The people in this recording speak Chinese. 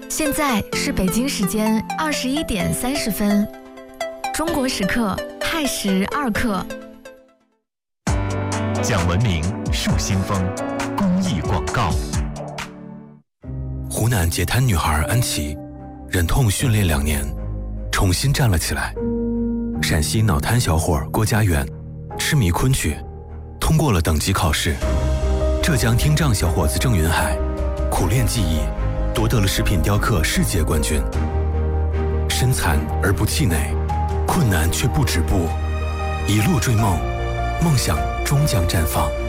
现在是北京时间21:30，中国时刻亥时2刻。 讲文明树新风，公益广告。 湖南截瘫女孩安琪，忍痛训练2年，重新站了起来。陕西脑瘫小伙郭家园，痴迷昆曲，通过了等级考试。浙江听障小伙子郑云海，苦练技艺，夺得了食品雕刻世界冠军。身残而不气馁，困难却不止步，一路追梦，梦想终将绽放。